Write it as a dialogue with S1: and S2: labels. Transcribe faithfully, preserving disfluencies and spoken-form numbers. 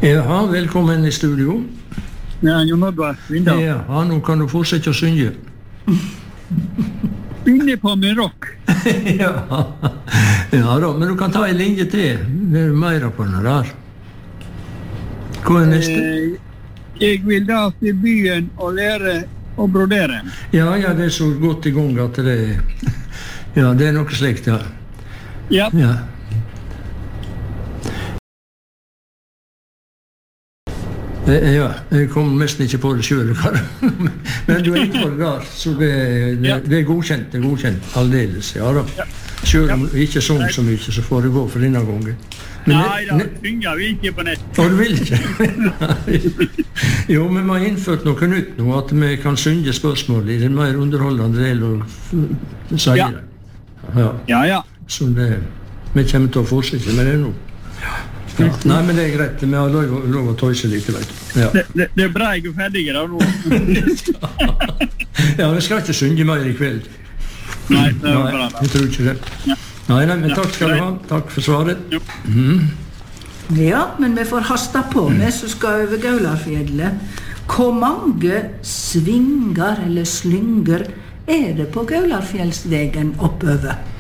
S1: Ja, velkommen i studio.
S2: Ja, Jon Oddvar Svindal.
S1: Ja, nå kan du fortsette å synge.
S2: Begynner på med rock.
S1: ja. ja da, men du kan ta en linje til. Det er mer på den der. Hva er neste?
S2: Eh, jeg vil da til byen og lære å brodere.
S1: Ja, ja, det er så godt i gang at det er... Ja, det er noe slikt, ja.
S2: Ja.
S1: Ja. Ja, jeg kom nesten ikke på det selv, men du er ikke på det der, så det, det,
S2: Ja.
S1: det er godkjent, det er godkjent, aldeles, ja da.
S2: Ja.
S1: Selv om vi ikke sånn så mye, så får det gå for denne gangen. Men
S2: Nei da,
S1: ne-
S2: synger vi ikke på nett.
S1: Å, du vil ikke? jo, men vi har innført noe nytt nå, at vi kan synge spørsmål i den mer underholdende del og f- si
S2: Ja.
S1: det. Ja,
S2: Ja, ja.
S1: så det, vi kommer til å fortsette med det nå. Ja. Nei, men det er greit, vi har lov, lov å tøyse litt, vet du. Ja.
S2: Det, det, det er bra jeg er ferdig da nå.
S1: ja, vi skal ikke synge mer i kveld.
S2: Nei, det er
S1: Nei,
S2: bra da.
S1: jeg tror ikke det.
S2: Ja.
S1: Nei, nei, men takk skal du ha. Takk for svaret.
S2: Jo.
S3: Ja, men vi får hasta på med som skal over Gaularfjellet. Hvor mange svinger eller slynger er det på Gaularfjellsvegen oppover?